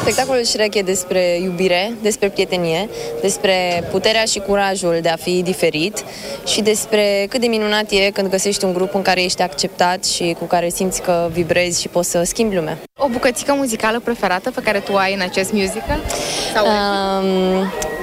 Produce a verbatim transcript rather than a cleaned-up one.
Spectacolul Shrek e despre iubire, despre prietenie, despre puterea și curajul de a fi diferit și despre cât de minunat e când găsești un grup în care ești acceptat și cu care simți că vibrezi și poți să schimbi lumea. O bucățică muzicală preferată pe care tu ai în acest musical? Sau Um,